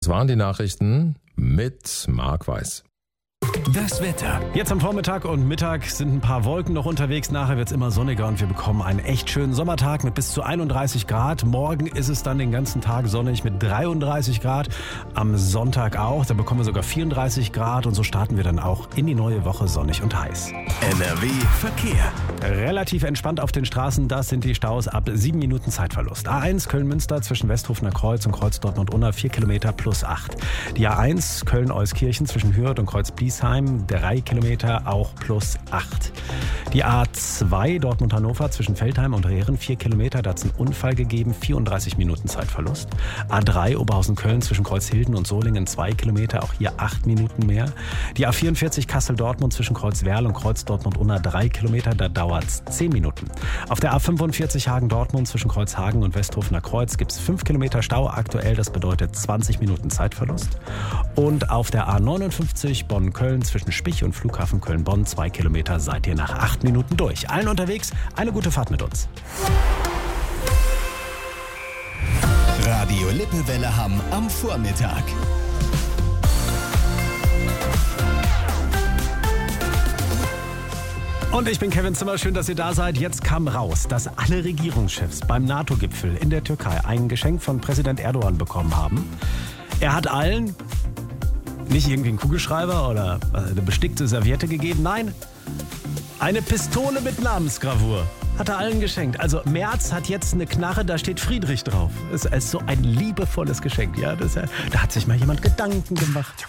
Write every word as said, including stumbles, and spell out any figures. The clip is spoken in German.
Das waren die Nachrichten mit Marc Weiß. Das Wetter. Jetzt am Vormittag und Mittag sind ein paar Wolken noch unterwegs. Nachher wird es immer sonniger und wir bekommen einen echt schönen Sommertag mit bis zu einunddreißig Grad. Morgen ist es dann den ganzen Tag sonnig mit dreiunddreißig Grad. Am Sonntag auch. Da bekommen wir sogar vierunddreißig Grad. Und so starten wir dann auch in die neue Woche sonnig und heiß. N R W Verkehr. Relativ entspannt auf den Straßen. Das sind die Staus ab sieben Minuten Zeitverlust. A eins Köln-Münster zwischen Westhofener Kreuz und Kreuz Dortmund-Unna vier Kilometer plus acht. Die A eins Köln-Euskirchen zwischen Hürth und Kreuz-Bliesheim drei Kilometer auch plus acht. Die A zwei Dortmund-Hannover zwischen Veltheim und Rehren vier Kilometer. Da hat es einen Unfall gegeben, vierunddreißig Minuten Zeitverlust. A drei Oberhausen-Köln zwischen Kreuzhilden und Solingen zwei Kilometer, auch hier acht Minuten mehr. Die A vierundvierzig Kassel-Dortmund zwischen Kreuzwerl und Kreuz Dortmund-Unna drei Kilometer, da dauert es zehn Minuten. Auf der A fünfundvierzig Hagen-Dortmund zwischen Kreuzhagen und Westhofener Kreuz gibt es fünf Kilometer Stau aktuell, das bedeutet zwanzig Minuten Zeitverlust. Und auf der A neunundfünfzig Bonn-Köln zwischen Spich und Flughafen Köln-Bonn zwei Kilometer seid ihr nach acht Minuten durch. Allen unterwegs, eine gute Fahrt mit uns. Radio Lippewelle Hamm am Vormittag. Und ich bin Kevin Zimmer, schön, dass ihr da seid. Jetzt kam raus, dass alle Regierungschefs beim NATO-Gipfel in der Türkei ein Geschenk von Präsident Erdogan bekommen haben. Er hat allen nicht irgendwie einen Kugelschreiber oder eine bestickte Serviette gegeben, nein, eine Pistole mit Namensgravur hat er allen geschenkt. Also Merz hat jetzt eine Knarre, da steht Friedrich drauf. Es ist so ein liebevolles Geschenk. Ja, das, da hat sich mal jemand Gedanken gemacht.